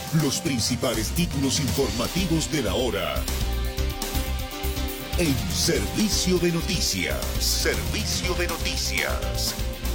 Los principales títulos informativos de la hora. En Servicio de Noticias. Servicio de Noticias.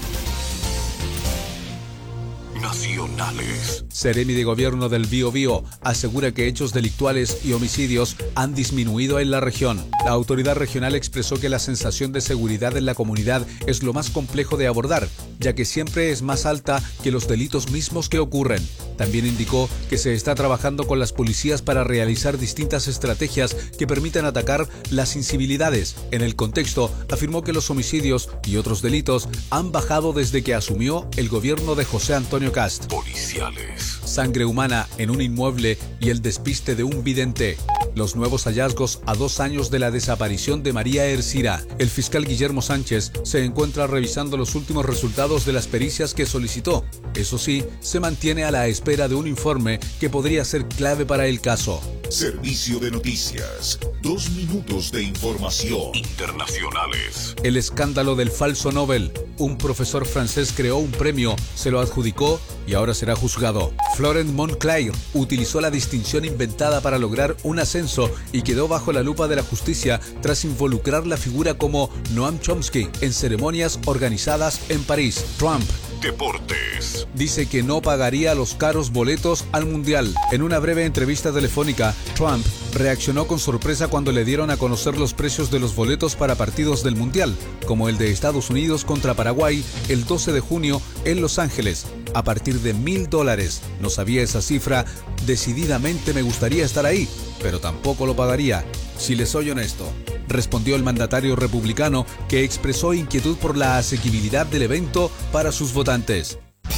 Nacionales. Seremi de Gobierno del Biobío asegura que hechos delictuales y homicidios han disminuido en la región. La autoridad regional expresó que la sensación de seguridad en la comunidad es lo más complejo de abordar, ya que siempre es más alta que los delitos mismos que ocurren. También indicó que se está trabajando con las policías para realizar distintas estrategias que permitan atacar las incivilidades. En el contexto, afirmó que los homicidios y otros delitos han bajado desde que asumió el gobierno de José Antonio Cast. Policiales. Sangre humana en un inmueble y el despiste de un vidente. Los nuevos hallazgos a 2 años de la desaparición de María Ercira. El fiscal Guillermo Sánchez se encuentra revisando los últimos resultados de las pericias que solicitó. Eso sí, se mantiene a la espera de un informe que podría ser clave para el caso. Servicio de Noticias. 2 minutos de información. Internacionales. El escándalo del falso Nobel. Un profesor francés creó un premio, se lo adjudicó y ahora será juzgado. Florent Monclair utilizó la distinción inventada para lograr un ascenso y quedó bajo la lupa de la justicia tras involucrar la figura como Noam Chomsky en ceremonias organizadas en París. Trump Deportes. dice que no pagaría los caros boletos al Mundial. En una breve entrevista telefónica, Trump reaccionó con sorpresa cuando le dieron a conocer los precios de los boletos para partidos del Mundial, como el de Estados Unidos contra Paraguay el 12 de junio en Los Ángeles, a partir de $1,000. No sabía esa cifra, decididamente me gustaría estar ahí, pero tampoco lo pagaría, si les soy honesto, respondió el mandatario republicano, que expresó inquietud por la asequibilidad del evento para sus votantes.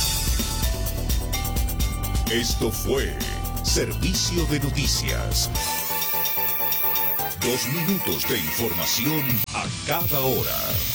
Esto fue Servicio de Noticias. 2 minutos de información a cada hora.